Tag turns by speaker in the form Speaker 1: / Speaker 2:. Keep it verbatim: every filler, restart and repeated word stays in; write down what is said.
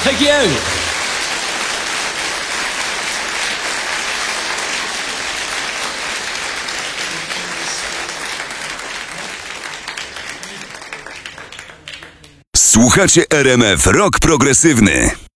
Speaker 1: Thank you.
Speaker 2: Słuchacie R M F Rock Progresywny.